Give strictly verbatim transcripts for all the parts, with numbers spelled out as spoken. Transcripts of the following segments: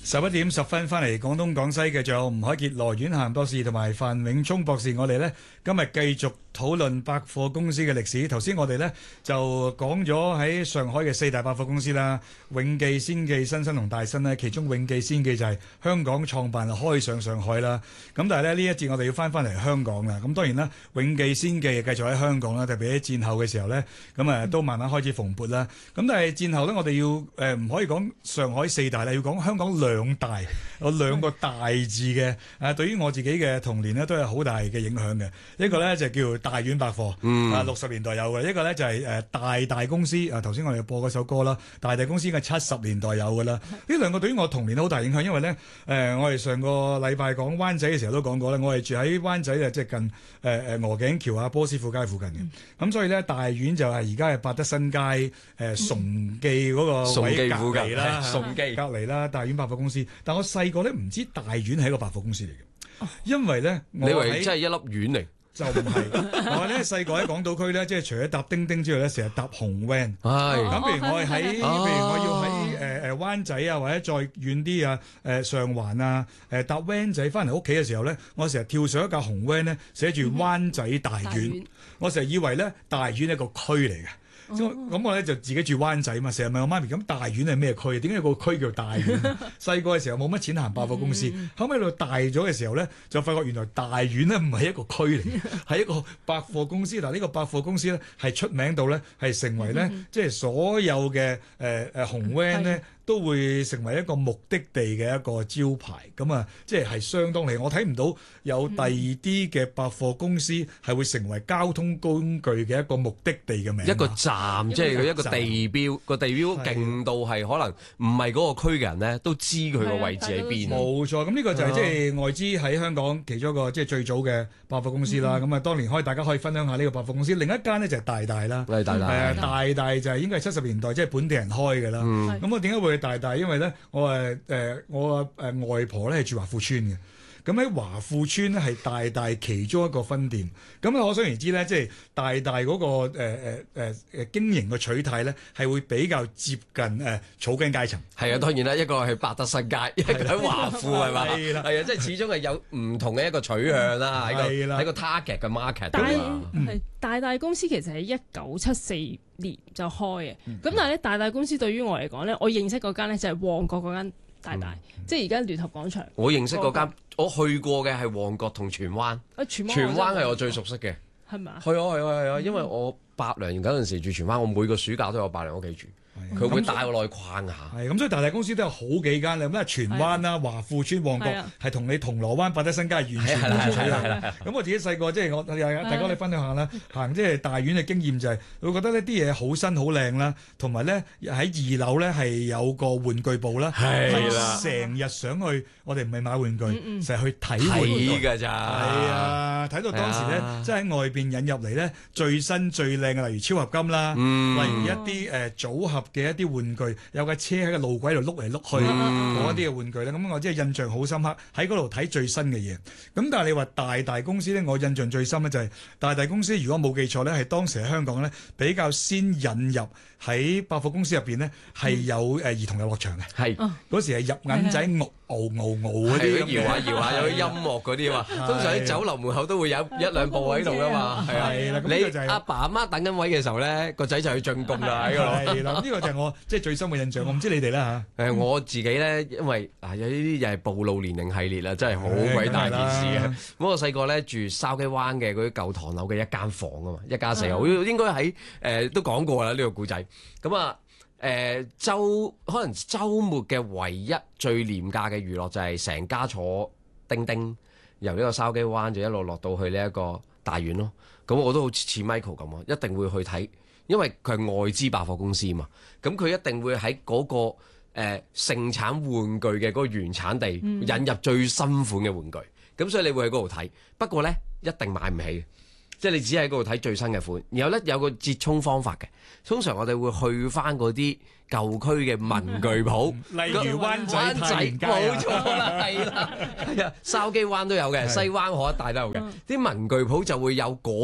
十一點十分翻嚟廣東廣西嘅，仲有吳凱傑、羅婉嫻博士同埋范永聰博士。我哋呢今日繼續討論百貨公司嘅歷史。頭先我哋呢就講咗喺上海嘅四大百貨公司啦，永記、先記、新新同大新呢，其中永記、先記就係香港創辦開上上海啦。咁但係呢呢一節我哋要翻翻嚟香港啦。咁當然啦，永記、先記繼續喺香港啦，特別喺戰後嘅時候呢，咁啊都慢慢開始蓬勃啦。咁但係戰後呢，我哋要誒唔可以講上海四大啦，要講香港兩兩大有兩個大字嘅，誒對於我自己嘅童年呢都有好大嘅影響嘅。一個咧就叫大丸百貨，嗯、啊六十年代有嘅；一個咧就係誒大大公司，啊頭先我哋播嗰首歌啦，大大公司嘅七十年代有嘅啦。呢兩個對於我童年好大影響，因為咧誒、呃、我哋上個禮拜講灣仔嘅時候都講過咧，我係住喺灣仔啊，即係近誒誒鵝頸橋啊波斯富街附近嘅。咁、嗯、所以咧大丸就係而家係百德新街誒、呃、崇記嗰個位隔離啦，崇記隔離啦，大丸百貨公司。但我細個咧唔知大丸係一個百貨公司嚟嘅，因為咧我你以為真係一粒丸嚟？ 就唔係，我咧細個喺港島區咧，即係除咗搭叮叮之外咧，成日搭紅 van。係咁，譬如我係喺，譬如我要喺誒誒灣仔啊，或者再遠啲啊，誒上環啊，誒搭 van 仔翻嚟屋企嘅時候咧，我成日跳上一架紅 van 咧，寫住灣仔大丸，我成日以為咧大丸係一個區嚟嘅。咁、oh. 我咧就自己住灣仔嘛，成日問我媽咪咁大丸係咩區？點解有個區叫大丸？細個嘅時候冇乜錢行百貨公司，嗯、後尾到大咗嘅時候咧，就發覺原來大丸咧唔係一個區嚟，係一個百貨公司。嗱，呢個百貨公司咧係出名到咧係成為咧，即係、嗯、所有嘅誒誒紅 van 咧。都會成為一個目的地嘅一個招牌，咁啊，即係係相當嚟。我睇唔到有第二啲嘅百貨公司係會成為交通工具嘅一個目的地嘅名。 一個站，即係佢一個地標，個地標勁到係可能唔係嗰個區嘅人咧，都知佢個位置喺邊。 冇錯，咁呢個就係即係外資喺香港其中一個即係最早嘅百貨公司啦。咁啊、嗯，當年可以大家可以分享下呢個百貨公司。另一間呢就係大大啦，係大大，係啊，大大就係應該係七十年代即係、就是、本地人開嘅啦。咁、嗯、我點解會大大？因為咧，我誒誒、呃、我誒、呃、外婆咧係住華富村嘅，咁喺華富村咧係大大其中一個分店。咁可想而知咧，即係大大嗰、那個誒誒誒誒經營嘅取態咧，係會比較接近誒、呃、草根階層。係啊，當然啦，一個係百德新街，一個喺華富係嘛？係啦，係啊，即係始終係有唔同嘅一個取向啦，喺個喺個 target 嘅 market 度啊。 係大大公司其實喺一九七四年就開嘅，咁、嗯、但係咧大大公司對於我嚟講咧，我認識嗰間咧就係旺角嗰間大大，嗯、即係而家聯合廣場。 我認識嗰間，我去過嘅係旺角同荃灣。啊，荃灣，荃灣係我最熟悉嘅。係咪啊？係啊係啊係啊，因為我伯娘嗰陣時住荃灣，我每個暑假都有伯娘屋企住。佢會帶我落去逛下， 係咁，所以大大公司都有好幾間啦。咁啊，荃灣啦、華富村、旺角係同你銅鑼灣百德新街完全唔同嘅。咁我自己細個即係我大家你分享下啦，行即係大丸嘅經驗就係，會覺得呢啲嘢好新好靚啦，同埋咧喺二樓咧係有個玩具部啦，係啦，成日想去，我哋唔係買玩具，成日去睇玩具㗎咋，係啊，睇到當時咧，即係喺外邊引入嚟咧最新最靚嘅，例如超合金啦，例如一啲誒組合嘅一啲玩具，有架車喺個路軌度碌嚟碌去，嗰、嗯、一啲嘅玩具咧，咁我真係印象好深刻。喺嗰度睇最新嘅嘢。咁但係你話大大公司咧，我印象最深咧就係大大公司，如果冇記錯咧，係當時喺香港咧比較先引入喺百貨公司入邊咧係有誒兒童遊樂場嘅。係嗰、嗯、時係入銀仔牛牛牛牛嗰啲搖下搖下有啲音樂嗰啲嘛。通常喺酒樓門口都會有一兩部喺度噶嘛。係啊，你阿爸阿媽等緊位嘅時候咧，個仔就去進貢啦喺度。係啦，呢個就係我即係最深嘅印象。我唔知你哋啦嚇。誒，我自己咧，因為啊有呢啲又係暴露年齡系列啦，真係好鬼大件事嘅。咁我細個咧住筲箕灣嘅嗰啲舊唐樓嘅一間房啊嘛，一家四口，應該喺誒都講過啦呢個故仔。咁啊誒週可能週末嘅唯一最廉價嘅娛樂就係成家坐叮叮由呢個筲箕灣就一路落到去呢一個大丸咯。咁我都好似 Michael 咁啊，一定會去睇。因為佢係外資百貨公司嘛，咁佢一定會喺嗰、那個誒、呃、盛產玩具嘅嗰個原產地引入最新款嘅玩具，咁、嗯、所以你會喺嗰度睇。不過咧，一定買唔起，即係你只喺嗰度睇最新嘅款。然後咧有個折衷方法嘅，通常我哋會去翻嗰啲舊區嘅文具鋪， 例如灣仔太原街， 冇錯啦，係啦，係啊，筲箕灣都有嘅，西灣河一帶都有嘅。啲、嗯、文具鋪就會有嗰啲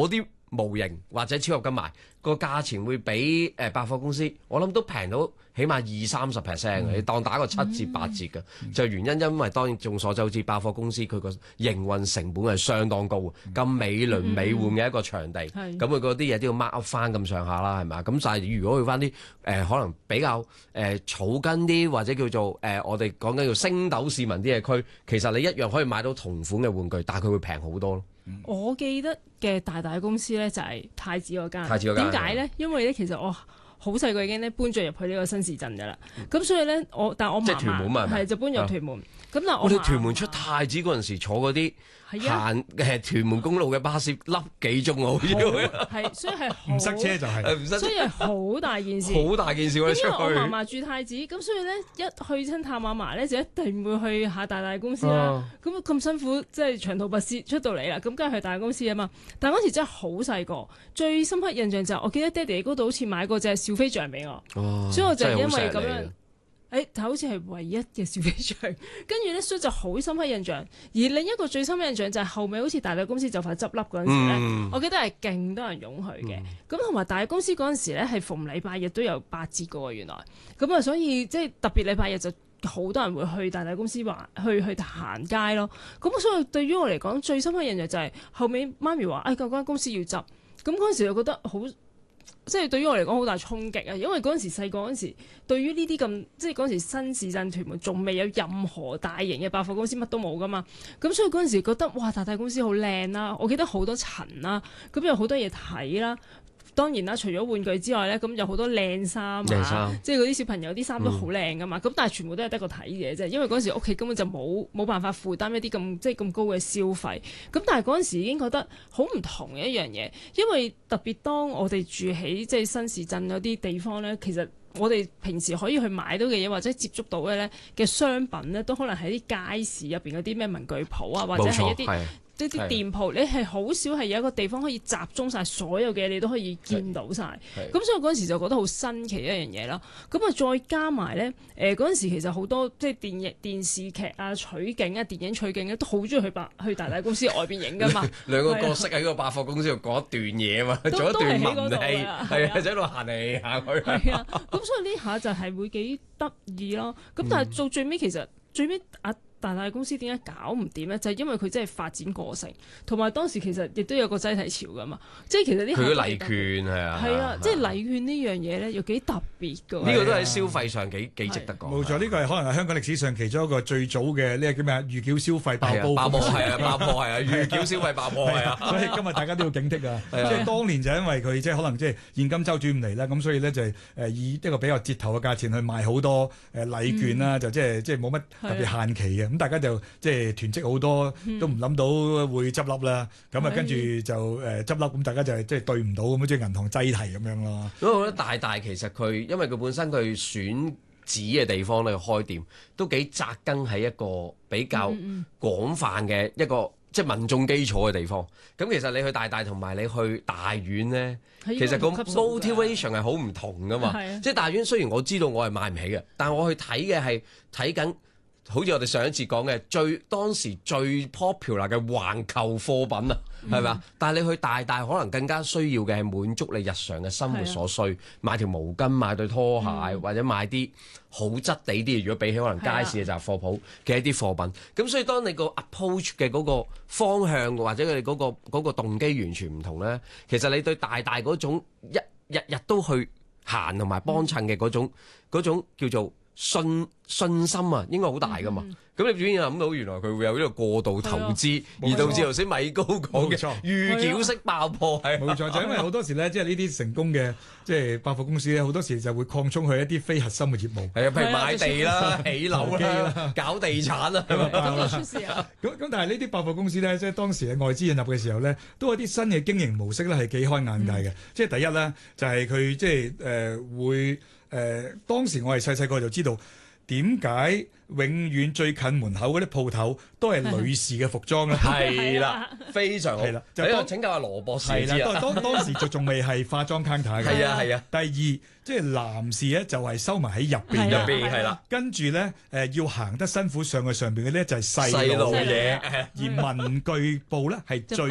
模型或者超合金賣個價錢會比誒百貨公司，我諗都平到起碼二三十 percent 嘅，你當打個七折八折嘅，嗯、就原因因為當然眾所周知，百貨公司佢個營運成本係相當高嘅，咁、嗯、美輪美奐嘅一個場地，咁佢嗰啲嘢都要 mark up 翻咁上下啦，係咪？咁但係如果去翻啲誒可能比較誒、呃、草根啲或者叫做誒、呃、我哋講緊叫星斗市民啲嘅區，其實你一樣可以買到同款嘅玩具，但係佢會平好多咯。 我記得嘅大大公司咧就係太子嗰間， 太子嗰間點解咧？因為咧其實我好細個已經咧搬咗入去呢個新市鎮㗎啦，咁、嗯、所以咧我但係我嫲嫲即係屯門嘛， 係就搬入屯門，咁、啊、但係我我哋屯門出太子嗰陣時坐嗰啲。行誒屯門公路嘅巴士粒幾鐘好要， 係所以係唔塞車就係、 是，所以係好大件事， 好大件事喎！因為我嫲嫲住太子，咁所以咧一去親探嫲嫲咧就一定會去下大大公司啦。咁咁、啊、辛苦即係長途跋涉出到嚟啦，咁梗係去大公司啊嘛。但係嗰時真係好細個，最深刻印象就係我記得爹哋嗰度好似買過隻小飛象俾我，哦、所以我就因為咁樣。誒，就好似係唯一嘅小飛象，跟住咧，所以就好深刻印象。而另一個最深刻印象就係後尾好似大大公司就快執笠嗰陣時咧，嗯、我記得係勁多人湧去嘅。咁同埋大大公司嗰陣時咧，係逢禮拜日都有八折嘅喎，原來。咁啊，所以即係特別禮拜日就好多人會去大大公司話去去行街咯。咁所以對於我嚟講，最深刻印象就係後尾媽咪話：誒嗰間公司要執。咁嗰陣時就覺得好。即係對於我嚟講好大衝擊啊！因為嗰陣時細個嗰陣時，對於呢啲咁即係嗰陣時新市鎮屯門仲未有任何大型嘅百貨公司，乜都冇噶嘛。咁所以嗰陣時覺得哇，大大公司好靚啦！我記得好多層啦，咁有好多嘢睇啦。當然啦，除咗玩具之外咧，咁有好多靚衫啊，即係嗰啲小朋友啲衫都好靚噶嘛。咁、嗯、但係全部都係得個睇嘅啫，因為嗰陣時屋企根本就冇冇辦法負擔一啲咁即係咁高嘅消費。咁但係嗰陣時已經覺得好唔同嘅一樣嘢，因為特別當我哋住喺即係新市鎮嗰啲地方咧，其實我哋平時可以去買到嘅嘢或者接觸到嘅咧嘅商品咧，都可能喺啲街市入邊嗰啲咩文具鋪啊，或者係一啲。呢啲店鋪，你係好少係有一個地方可以集中晒所有嘅嘢，你都可以見到晒。咁所以嗰陣時就覺得好新奇一樣嘢啦。咁啊，再加埋咧，誒嗰陣時其實好多即係電影、電視劇啊、取景啊、電影取景咧，都好中意去百去大大公司外邊影噶嘛。 兩個角色喺個百貨公司度講一段嘢嘛，做一段文戲，係啊，喺度行嚟行去。 係啊，咁所以呢下就係會幾得意咯。咁但係到最尾其實最尾啊。大大公司點解搞唔掂咧？就係、是、因為佢真係發展過剩，同埋當時其實亦都有個擠提潮噶嘛。即係其實呢， 佢嘅禮券係啊， 係啊，即係禮券呢樣嘢咧，又幾特別㗎。呢個都喺消費上幾幾值得講。 冇錯，呢個係可能係香港歷史上其中一個最早嘅呢個叫咩啊？預繳消費爆煲， 爆煲係啊，爆煲係啊，預繳消費爆煲係啊。 所以今日大家都要警惕啊！即係當年就因為佢即係可能即係現金周轉唔嚟啦，咁所以咧就係誒以一個比較折頭嘅價錢去賣好多誒禮券啦，就即係即係冇乜特別限期嘅。咁大家就即係囤積好多，都唔諗到會執笠啦。咁啊，跟住就誒執笠，咁大家就係即係對唔到咁，即係銀行擠提咁樣咯。 咁我覺得大大其實佢因為佢本身佢選址嘅地方咧開店，都幾扎根喺一個比較廣泛嘅一個即係民眾基礎嘅地方。咁其實你去大大同埋你去大院咧，其實個 motivation 係好唔同噶嘛。即係大院雖然我知道我係買唔起嘅，但係我去睇嘅係睇緊。好似我哋上一次講嘅最當時最 popular 嘅環球貨品啊，係咪啊？但係你去大大可能更加需要嘅係滿足你日常嘅生活所需，買條毛巾、買對拖鞋，嗯、或者買啲好質地啲。如果比起可能街市嘅雜貨鋪嘅一啲貨品，咁、啊、所以當你個 approach 嘅嗰個方向或者佢哋嗰個嗰、嗰個動機完全唔同咧，其實你對大大嗰種一日日都去行同埋幫襯嘅嗰種嗰、嗯、種叫做。信信心啊，應該好大噶嘛。咁、嗯、你點諗到原來佢會有呢個過度投資，而導致頭先米高講嘅預繳式爆破係冇錯，就因為好多時咧，即係呢啲成功嘅即係百貨公司咧，好多時就會擴充去一啲非核心嘅業務。 係啊，譬如買地啦、起樓啦、搞地產啦， 咁咁，但係呢啲百貨公司咧，即係當時嘅外資引入嘅時候咧，都有啲新嘅經營模式咧，係幾開眼界嘅。即係、嗯、第一咧，就係佢即係誒會。誒、呃、當時我係細細個就知道點解永遠最近門口嗰啲鋪頭都係女士嘅服裝咧， 係啦，非常好。係啦，就當請教下羅博士。 係啦，當當時就仲未係化妝 counter 嘅。 係啊係啊。 第二，即係男士咧就係收埋喺入邊入邊係啦。 跟住咧誒要行得辛苦上去上邊嘅咧就係細路嘢，而文具部咧係最